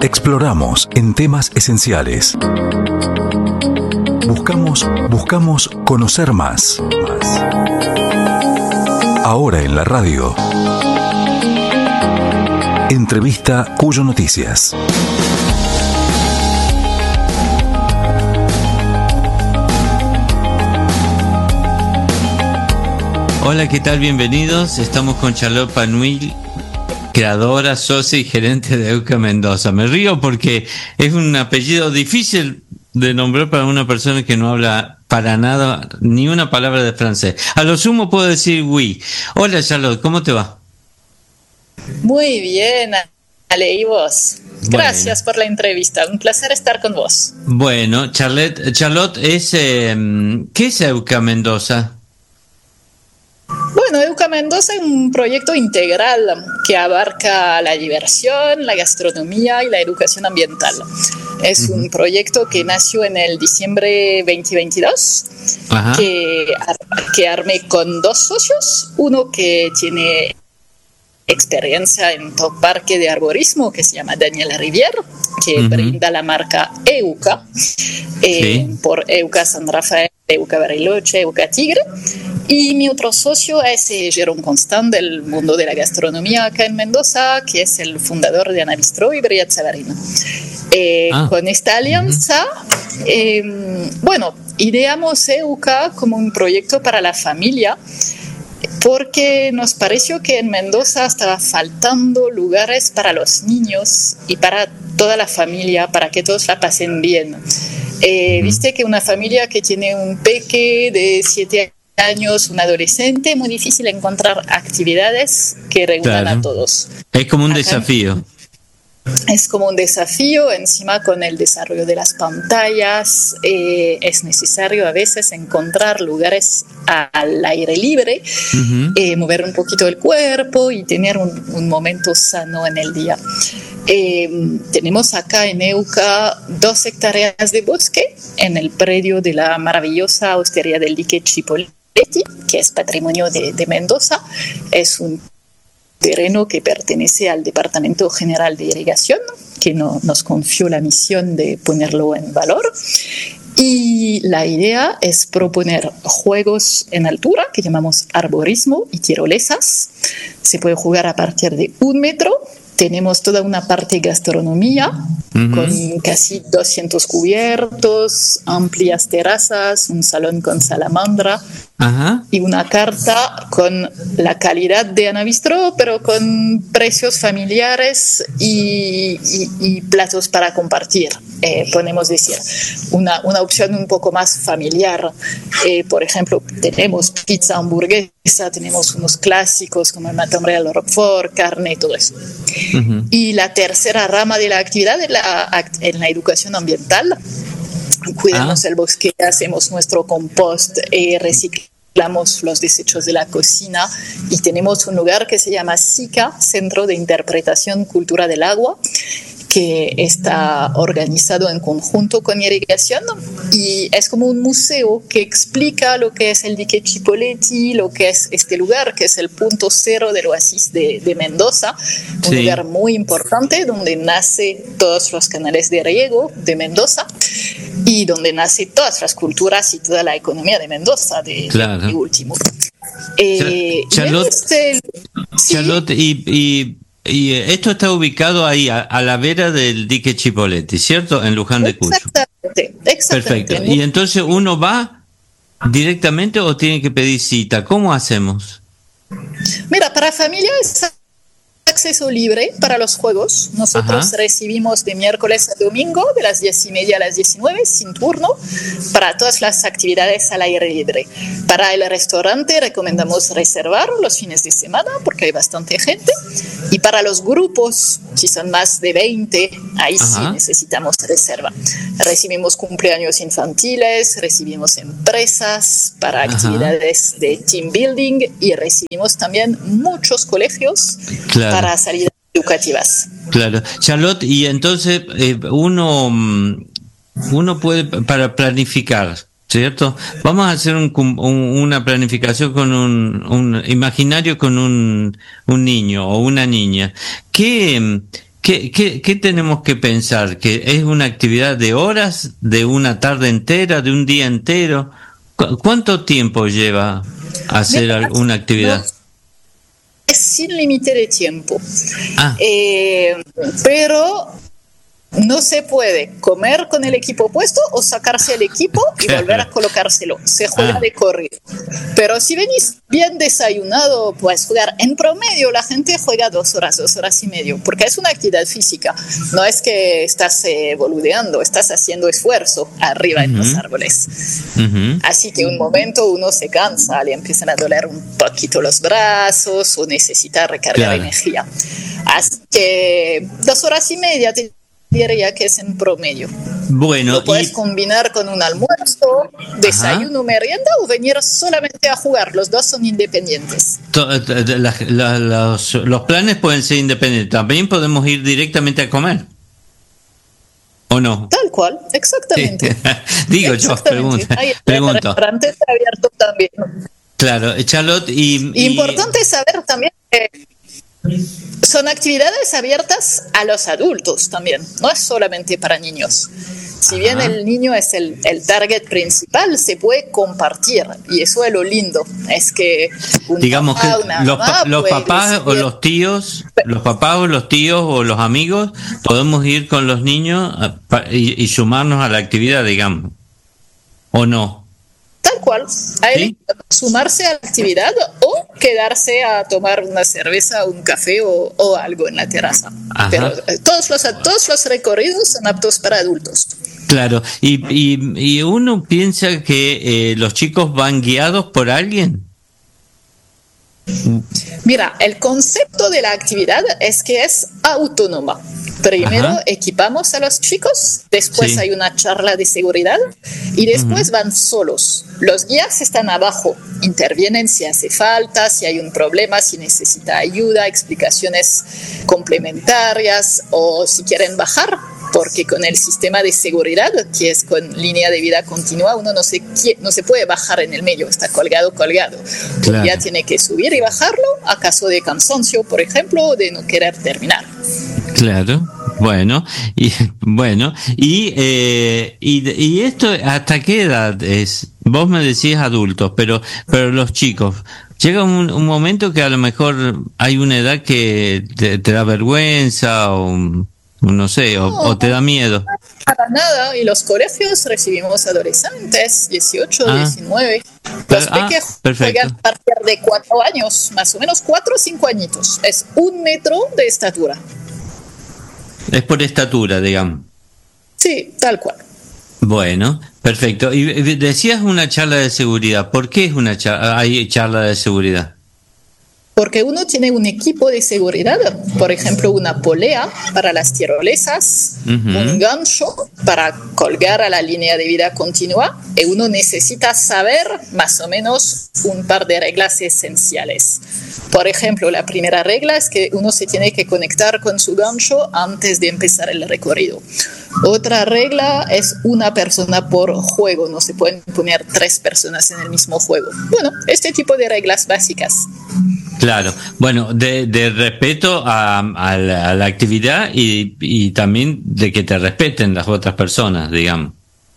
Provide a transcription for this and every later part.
Exploramos en temas esenciales. Buscamos conocer más. Ahora en la radio. Entrevista Cuyo Noticias. Hola, ¿qué tal? Bienvenidos. Estamos con Charlotte Panuil, creadora, socia y gerente de EUCA Mendoza. Me río porque es un apellido difícil de nombrar para una persona que no habla para nada ni una palabra de francés. A lo sumo puedo decir oui. Hola Charlotte, ¿cómo te va? Muy bien, Ale, ¿y vos? Gracias por la entrevista, un placer estar con vos. Bueno, Charlotte es, ¿qué es EUCA Mendoza? Bueno, EUCA Mendoza es un proyecto integral que abarca la diversión, la gastronomía y la educación ambiental. Es un proyecto que nació en el diciembre 2022, que armé con dos socios, uno que tiene experiencia en todo parque de arborismo, que se llama Daniel Rivière, que brinda la marca EUCA, por EUCA San Rafael, EUCA Bariloche, EUCA Tigre. Y mi otro socio es Jérôme Constant, del mundo de la gastronomía acá en Mendoza, que es el fundador de Ana Bistro y Brillat Savarino. Con esta alianza, ideamos EUCA como un proyecto para la familia, porque nos pareció que en Mendoza estaba faltando lugares para los niños y para toda la familia, para que todos la pasen bien. Viste que una familia que tiene un peque de 7 años, un adolescente, muy difícil encontrar actividades que reúnan a todos. Es como un desafío. Es como un desafío, encima con el desarrollo de las pantallas, es necesario a veces encontrar lugares al aire libre, mover un poquito el cuerpo y tener un momento sano en el día. Tenemos acá en EUCA 2 hectáreas de bosque en el predio de la maravillosa hostería del dique Chipoleti, que es patrimonio de Mendoza. Es un terreno que pertenece al Departamento General de Irrigación, que nos confió la misión de ponerlo en valor. Y la idea es proponer juegos en altura, que llamamos arborismo y tirolesas. Se puede jugar a partir de 1 metro. Tenemos toda una parte gastronomía, con casi 200 cubiertos, amplias terrazas, un salón con salamandra y una carta con la calidad de Ana Bistro, pero con precios familiares y platos para compartir. Podemos decir, una opción un poco más familiar. Por ejemplo, tenemos pizza, hamburguesa, tenemos unos clásicos como el matambre al Roquefort, carne, todo eso. Y la tercera rama de la actividad es en la educación ambiental. Cuidamos el bosque, hacemos nuestro compost, reciclamos los desechos de la cocina y tenemos un lugar que se llama SICA, Centro de Interpretación Cultura del Agua, que está organizado en conjunto con Irrigación y es como un museo que explica lo que es el dique Chipoleti, lo que es este lugar, que es el punto cero del oasis de Mendoza, un lugar muy importante donde nace todos los canales de riego de Mendoza y donde nace todas las culturas y toda la economía de Mendoza de último. Charlotte, y esto está ubicado ahí, a la vera del dique Chipoleti, ¿cierto? En Luján de Cuyo. Exactamente. Perfecto. ¿Y entonces uno va directamente o tiene que pedir cita? ¿Cómo hacemos? Mira, para familias es acceso libre para los juegos. Nosotros recibimos de miércoles a domingo de las 10:30 a las 19 sin turno para todas las actividades al aire libre. Para el restaurante recomendamos reservar los fines de semana porque hay bastante gente, y para los grupos, si son más de 20, ahí sí necesitamos reserva. Recibimos cumpleaños infantiles, recibimos empresas para actividades de team building y recibimos también muchos colegios para salidas educativas. Claro. Charlotte, y entonces uno puede, para planificar, ¿cierto? Vamos a hacer una planificación con un imaginario con un niño o una niña. ¿Qué ¿Qué tenemos que pensar? ¿Que es una actividad de horas, de una tarde entera, de un día entero? ¿Cuánto tiempo lleva hacer una actividad? No, es sin límite de tiempo. Ah. Pero no se puede comer con el equipo puesto o sacarse el equipo y volver a colocárselo. Se juega de corrido. Pero si venís bien desayunado, puedes jugar. En promedio, la gente juega 2 horas, 2 horas y medio, porque es una actividad física. No es que estás boludeando, estás haciendo esfuerzo arriba en los árboles. Así que un momento uno se cansa, le empiezan a doler un poquito los brazos o necesita recargar energía. Así que 2 horas y media te diría que es en promedio. Bueno, lo puedes combinar con un almuerzo, desayuno, merienda o venir solamente a jugar. Los dos son independientes. Los planes pueden ser independientes. También podemos ir directamente a comer. ¿O no? Tal cual, exactamente. Sí. Digo exactamente. Yo, el pregunto. restaurante está abierto también. Claro, Charlotte, Importante saber también que son actividades abiertas a los adultos también, no es solamente para niños. Si bien el niño es el target principal, se puede compartir, y eso es lo lindo. Es que digamos que los papás o los tíos, o los amigos, podemos ir con los niños y sumarnos a la actividad, digamos, ¿o no? Tal cual, hay sumarse a la actividad o quedarse a tomar una cerveza, un café o algo en la terraza. Pero todos los recorridos son aptos para adultos. Claro, y uno piensa que los chicos van guiados por alguien. Mira, el concepto de la actividad es que es autónoma. Primero equipamos a los chicos, después hay una charla de seguridad y después van solos. Los guías están abajo, intervienen si hace falta, si hay un problema, si necesita ayuda, explicaciones complementarias o si quieren bajar, porque con el sistema de seguridad, que es con línea de vida continua, uno no se puede bajar en el medio, está colgado. Claro. El guía tiene que subir y bajarlo a caso de cansancio, por ejemplo, o de no querer terminar. Claro, y esto, ¿hasta qué edad es? Vos me decís adultos, pero los chicos, llega un momento que a lo mejor hay una edad que te da vergüenza o no sé, o te da miedo. Para nada, y los colegios recibimos adolescentes, 18, 19. Los pequeños juegan a partir de 4 años, más o menos 4 o 5 añitos. Es 1 metro de estatura. Es por estatura, digamos. Sí, tal cual. Bueno, perfecto. Y decías una charla de seguridad. ¿Por qué es hay charla de seguridad? Porque uno tiene un equipo de seguridad, por ejemplo, una polea para las tirolesas, un gancho para colgar a la línea de vida continua, y uno necesita saber más o menos un par de reglas esenciales. Por ejemplo, la primera regla es que uno se tiene que conectar con su gancho antes de empezar el recorrido. Otra regla es una persona por juego, no se pueden poner 3 personas en el mismo juego. Bueno, este tipo de reglas básicas. Claro, bueno, de respeto a la actividad y también de que te respeten las otras personas, digamos.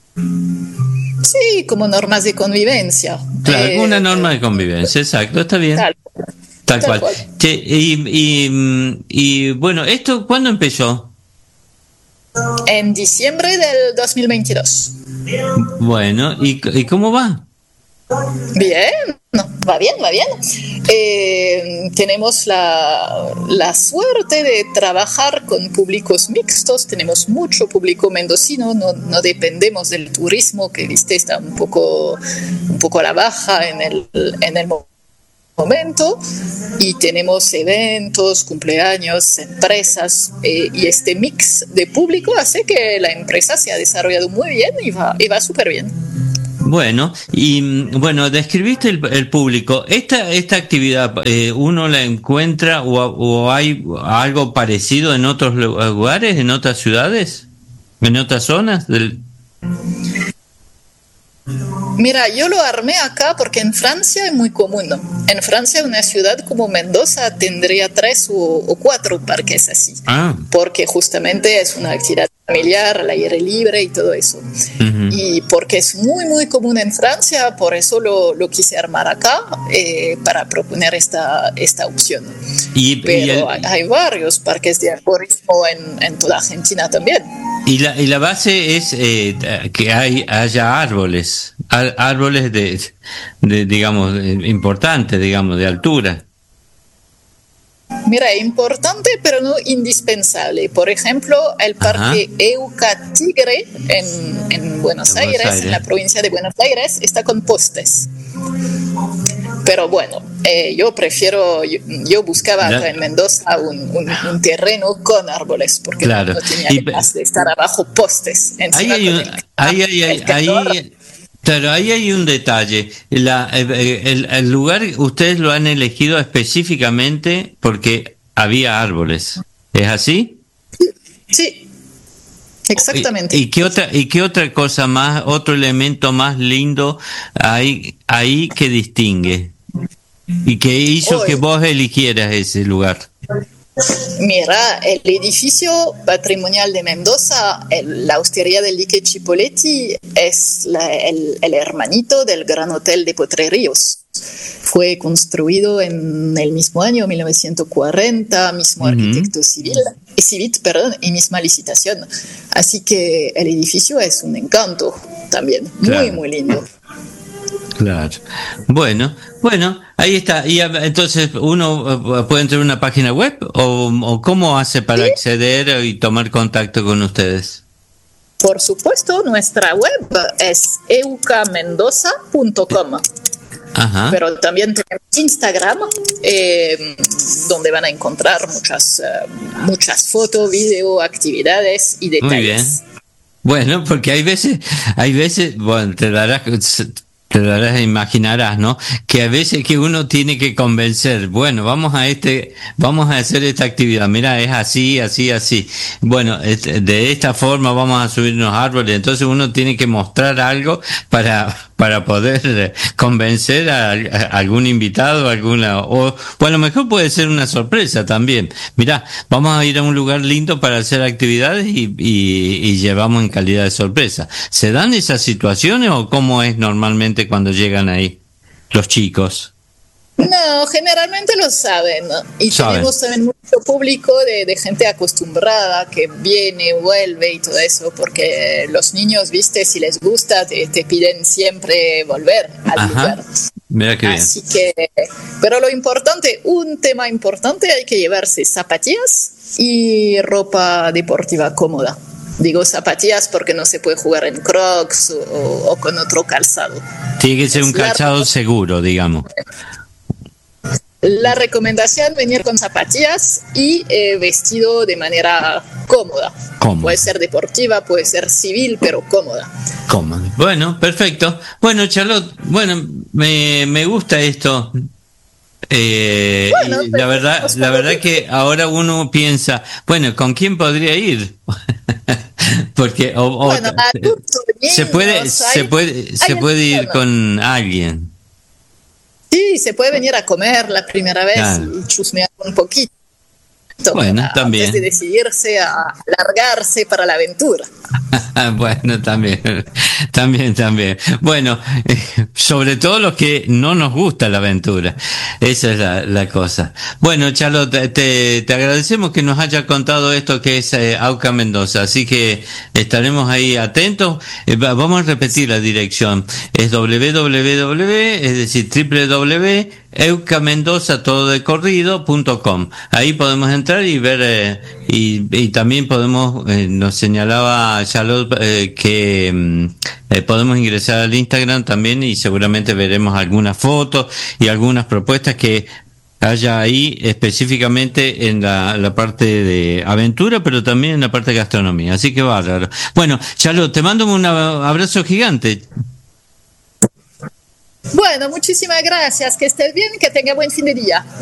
Sí, como normas de convivencia. Claro, una norma de convivencia, exacto, está bien. Tal cual. Che, y bueno, ¿esto cuándo empezó? En diciembre del 2022. Bueno, ¿y cómo va? Bien, va bien. Tenemos la suerte de trabajar con públicos mixtos, tenemos mucho público mendocino, no dependemos del turismo, que viste está un poco a la baja en el momento, y tenemos eventos, cumpleaños, empresas, y este mix de público hace que la empresa se ha desarrollado muy bien y va súper bien. Bueno, describiste el público. Esta actividad, ¿uno la encuentra o hay algo parecido en otros lugares, en otras ciudades, en otras zonas? Mira, yo lo armé acá porque en Francia es muy común, ¿no? En Francia, una ciudad como Mendoza tendría 3 o 4 parques así, porque justamente es una actividad familiar, al aire libre y todo eso. Uh-huh. Y porque es muy, muy común en Francia, por eso lo quise armar acá, para proponer esta opción. Pero hay varios parques de arborismo en toda Argentina también. Y la base es que haya árboles de digamos, importantes, digamos, de altura. Mira, importante, pero no indispensable. Por ejemplo, el parque Euca Tigre en Buenos Aires, en la provincia de Buenos Aires, está con postes. Pero bueno, yo buscaba acá en Mendoza un terreno con árboles, porque no tenía ganas de estar abajo postes. Claro, ahí hay un detalle. El lugar ustedes lo han elegido específicamente porque había árboles. ¿Es así? Sí, exactamente. ¿Y qué otra cosa más, otro elemento más lindo hay ahí que distingue? ¿Y que hizo que vos eligieras ese lugar? Mira, el edificio patrimonial de Mendoza, la hostería del Dique Chipoleti, es el hermanito del Gran Hotel de Potreríos. Fue construido en el mismo año, 1940, mismo arquitecto civil, y misma licitación. Así que el edificio es un encanto también, muy, muy lindo. Claro. Bueno, ahí está. Y entonces, ¿uno puede entrar a una página web o cómo hace para acceder y tomar contacto con ustedes? Por supuesto, nuestra web es eucamendoza.com. Ajá. Pero también tenemos Instagram, donde van a encontrar muchas fotos, video, actividades y detalles. Muy bien. Bueno, porque hay veces, bueno, te darás imaginarás, ¿no? Que a veces que uno tiene que convencer, bueno, vamos a hacer esta actividad, mira, es así. Bueno, de esta forma vamos a subir unos árboles, entonces uno tiene que mostrar algo para poder convencer a algún invitado, o a lo mejor puede ser una sorpresa también. Mira, vamos a ir a un lugar lindo para hacer actividades y llevamos en calidad de sorpresa. ¿Se dan esas situaciones o cómo es normalmente cuando llegan ahí los chicos? No, generalmente lo saben, ¿no? Y tenemos también mucho público de gente acostumbrada que viene, vuelve y todo eso, porque los niños, viste, si les gusta, te piden siempre volver al lugar. Mira qué bien. Así que, pero un tema importante, hay que llevarse zapatillas y ropa deportiva cómoda. Digo zapatillas porque no se puede jugar en Crocs o con otro calzado. Tiene que ser un calzado seguro, digamos. La recomendación, venir con zapatillas y vestido de manera cómoda. Puede ser deportiva, puede ser civil, pero cómoda. Bueno, perfecto. Bueno, Charlotte, me gusta esto. La verdad que ahora uno piensa, bueno, ¿con quién podría ir? Porque se puede ir con alguien. Sí, se puede venir a comer la primera vez y chusmear un poquito. Bueno, también. Antes de decidirse a largarse para la aventura. Bueno, también. Bueno, sobre todo los que no nos gusta la aventura. Esa es la cosa. Bueno, Charlotte, te agradecemos que nos haya contado esto que es AUCA Mendoza. Así que estaremos ahí atentos. Vamos a repetir la dirección. Es www.eucamendoza.com. Ahí podemos entrar y ver, y también podemos, nos señalaba Charlotte que podemos ingresar al Instagram también y seguramente veremos algunas fotos y algunas propuestas que haya ahí específicamente en la parte de aventura, pero también en la parte de gastronomía. Así que bárbaro. Bueno, Charlotte, te mando un abrazo gigante. Bueno, muchísimas gracias. Que estés bien, que tenga buen fin de día.